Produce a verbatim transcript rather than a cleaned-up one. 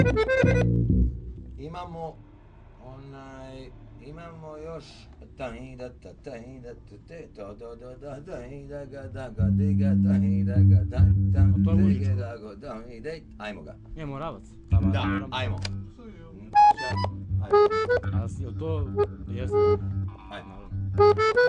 Imamo onaj, imamo još tahida ta tahida ta te to do do da da da ga da ga diga tahida ga da da diga da ga da ide. Ajmo ga. Je Moravac. Da, ajmo. A si to jeste. Ajmo.